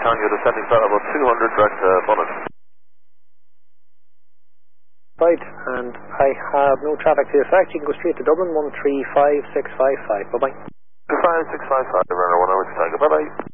on you, descending flat about 200 direct Bunnet. Right, and I have no traffic to the effect. You can go straight to Dublin, 135655. Bye-bye. 25655, runner 1 hour to Tiger. Bye-bye.